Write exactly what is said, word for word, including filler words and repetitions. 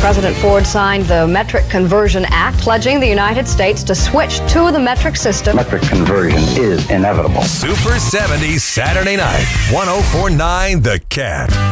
President Ford signed the Metric Conversion Act, pledging the United States to switch to the metric system. Metric conversion is inevitable. Super seventies Saturday night, one oh four point nine The Cat.